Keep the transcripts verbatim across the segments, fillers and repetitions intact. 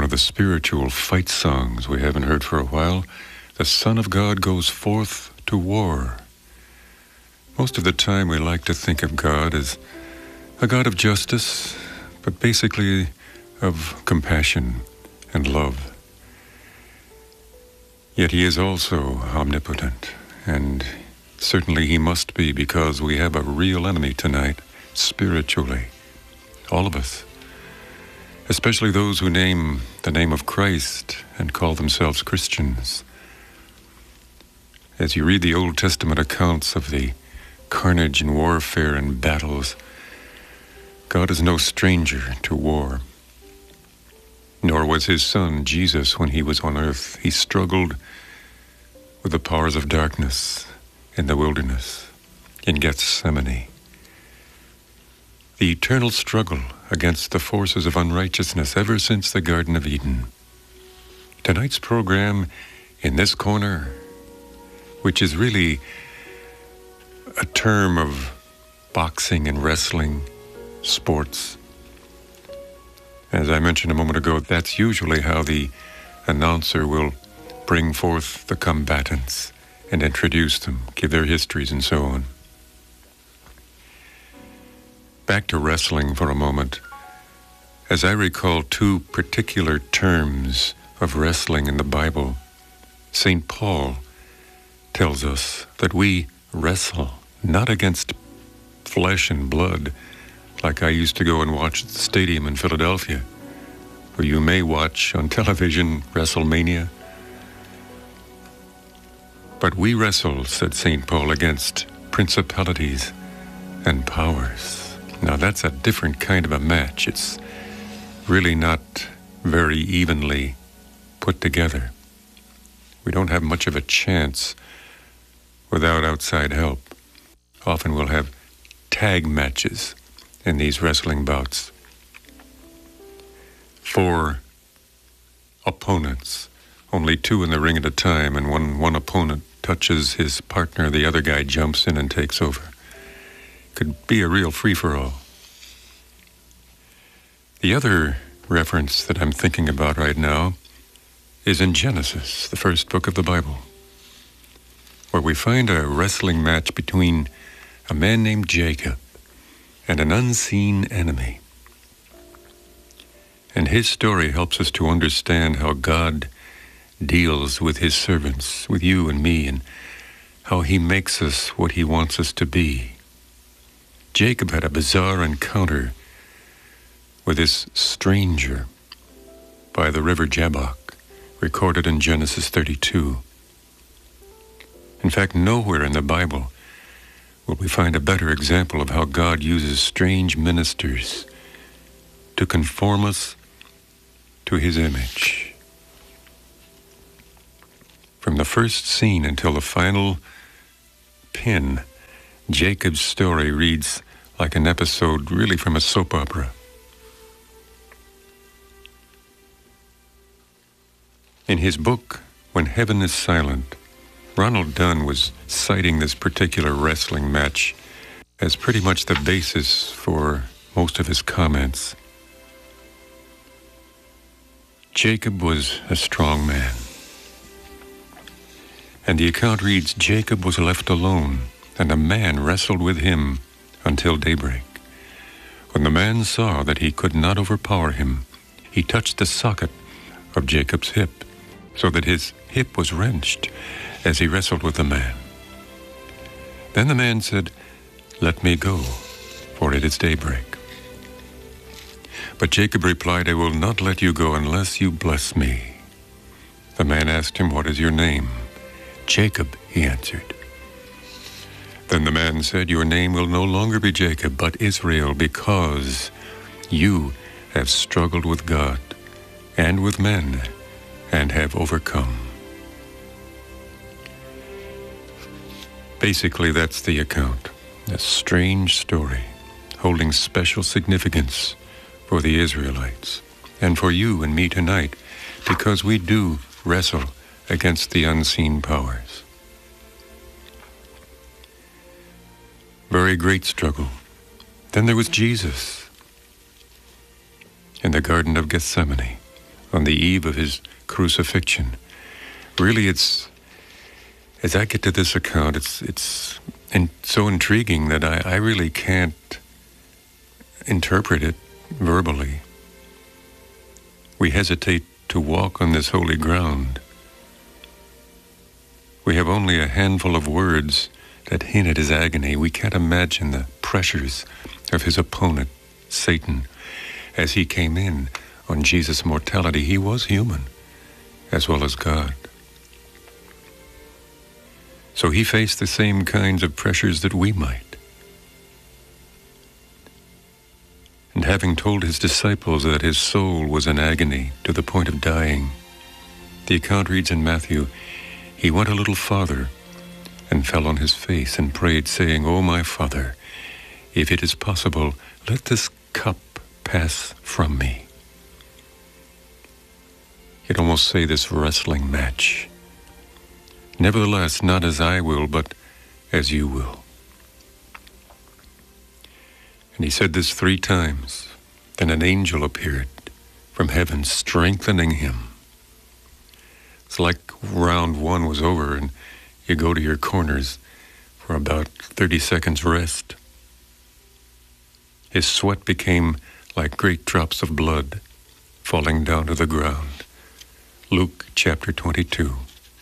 of the spiritual fight songs we haven't heard for a while. The Son of God goes forth to war. Most of the time we like to think of God as a God of justice, but basically of compassion and love. Yet he is also omnipotent, and certainly he must be, because we have a real enemy tonight, spiritually. All of us. Especially those who name the name of Christ and call themselves Christians. As you read the Old Testament accounts of the carnage and warfare and battles, God is no stranger to war. Nor was his son, Jesus, when he was on earth. He struggled with the powers of darkness in the wilderness, in Gethsemane. The eternal struggle against the forces of unrighteousness ever since the Garden of Eden. Tonight's program, In This Corner, which is really a term of boxing and wrestling, sports. As I mentioned a moment ago, that's usually how the announcer will bring forth the combatants and introduce them, give their histories and so on. Back to wrestling for a moment. As I recall two particular terms of wrestling in the Bible, Saint Paul tells us that we wrestle not against flesh and blood, like I used to go and watch at the stadium in Philadelphia, or you may watch on television WrestleMania. But we wrestle, said Saint Paul, against principalities and powers. Now that's a different kind of a match. It's really not very evenly put together. We don't have much of a chance without outside help. Often we'll have tag matches in these wrestling bouts. Four opponents, only two in the ring at a time, and when one opponent touches his partner, the other guy jumps in and takes over. Could be a real free-for-all. The other reference that I'm thinking about right now is in Genesis, the first book of the Bible, where we find a wrestling match between a man named Jacob and an unseen enemy. And his story helps us to understand how God deals with his servants, with you and me, and how he makes us what he wants us to be. Jacob had a bizarre encounter with this stranger by the river Jabbok, recorded in Genesis thirty-two. In fact, nowhere in the Bible will we find a better example of how God uses strange ministers to conform us to his image. From the first scene until the final pin, Jacob's story reads like an episode really from a soap opera. In his book, When Heaven is Silent, Ronald Dunn was citing this particular wrestling match as pretty much the basis for most of his comments. Jacob was a strong man. And the account reads, Jacob was left alone, and a man wrestled with him until daybreak. When the man saw that he could not overpower him, he touched the socket of Jacob's hip, so that his hip was wrenched as he wrestled with the man. Then the man said, "Let me go, for it is daybreak." But Jacob replied, "I will not let you go unless you bless me." The man asked him, "What is your name?" "Jacob," he answered. Then the man said, "Your name will no longer be Jacob, but Israel, because you have struggled with God and with men and have overcome." Basically, that's the account. A strange story holding special significance for the Israelites and for you and me tonight, because we do wrestle against the unseen powers. Very great struggle. Then there was Jesus in the Garden of Gethsemane on the eve of his crucifixion. Really, it's, as I get to this account, it's it's in, so intriguing that I, I really can't interpret it verbally. We hesitate to walk on this holy ground. We have only a handful of words that hint at his agony. We can't imagine the pressures of his opponent, Satan, as he came in on Jesus' mortality. He was human as well as God. So he faced the same kinds of pressures that we might. And having told his disciples that his soul was in agony to the point of dying, the account reads in Matthew, he went a little farther and fell on his face and prayed, saying, "O my Father, if it is possible, let this cup pass from me." You'd almost say this wrestling match. Nevertheless, not as I will, but as you will. And he said this three times. Then an angel appeared from heaven, strengthening him. It's like round one was over and you go to your corners for about thirty seconds rest. His sweat became like great drops of blood falling down to the ground. Luke chapter twenty-two.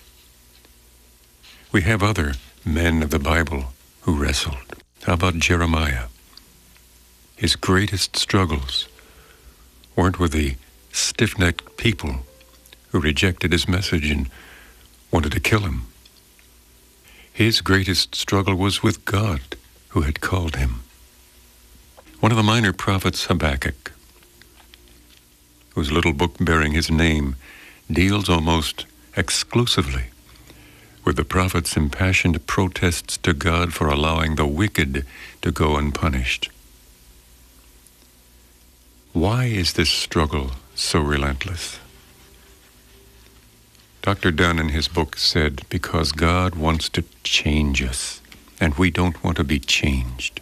We have other men of the Bible who wrestled. How about Jeremiah? His greatest struggles weren't with the stiff-necked people who rejected his message and wanted to kill him. His greatest struggle was with God, who had called him. One of the minor prophets, Habakkuk, whose little book bearing his name deals almost exclusively with the prophet's impassioned protests to God for allowing the wicked to go unpunished. Why is this struggle so relentless? Doctor Dunn in his book said, because God wants to change us, and we don't want to be changed.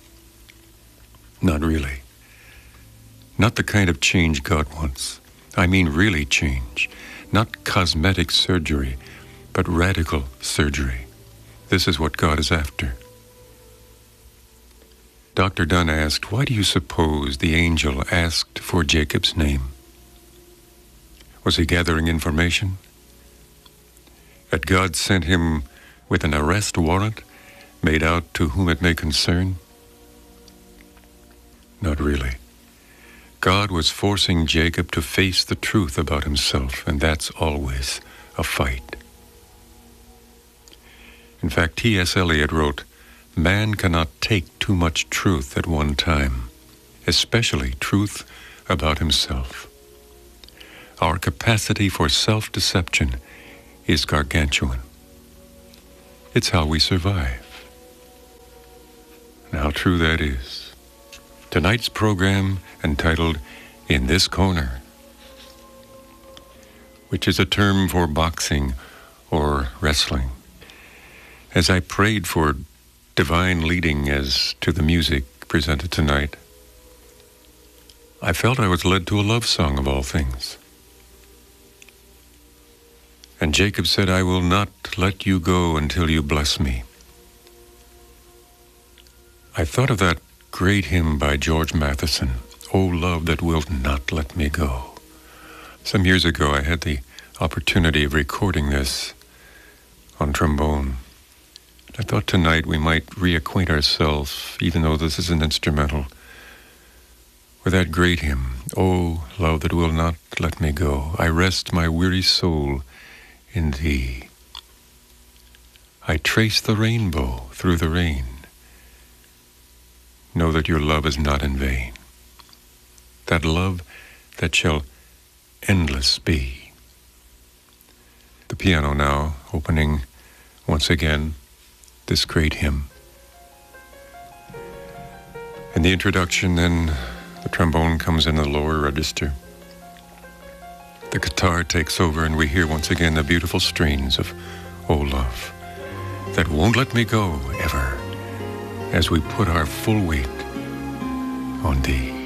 Not really. Not the kind of change God wants. I mean really change. Not cosmetic surgery, but radical surgery. This is what God is after. Doctor Dunn asked, why do you suppose the angel asked for Jacob's name? Was he gathering information? That God sent him with an arrest warrant made out to whom it may concern? Not really. God was forcing Jacob to face the truth about himself, and that's always a fight. In fact, T S Eliot wrote, man cannot take too much truth at one time, especially truth about himself. Our capacity for self-deception is gargantuan. It's how we survive. And how true that is. Tonight's program, entitled In This Corner, which is a term for boxing or wrestling. As I prayed for divine leading as to the music presented tonight, I felt I was led to a love song of all things. And Jacob said, I will not let you go until you bless me. I thought of that great hymn by George Matheson, O Love That Wilt Not Let Me Go. Some years ago, I had the opportunity of recording this on trombone. I thought tonight we might reacquaint ourselves, even though this is an instrumental, with that great hymn, O love that will not let me go. I rest my weary soul in thee. I trace the rainbow through the rain. Know that your love is not in vain. That love that shall endless be. The piano now opening once again this great hymn. In the introduction, then, the trombone comes in the lower register. The guitar takes over, and we hear once again the beautiful strains of O Love that won't let me go ever, as we put our full weight on thee.